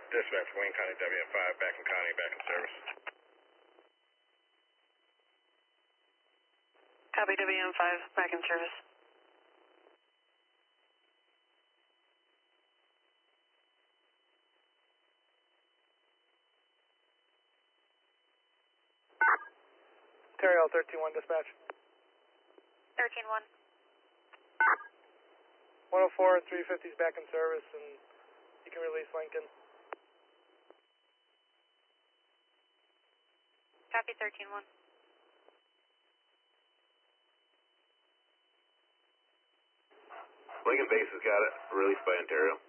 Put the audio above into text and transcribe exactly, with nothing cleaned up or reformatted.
Dispatch, Wayne County, W M five, back in County, back in service. Copy, W M five, back in service. Terry L thirteen one, dispatch. thirteen one. one oh four, three fifty is back in service, and you can release Lincoln. Copy, thirteen one. Lincoln Base has got it. Released by Ontario.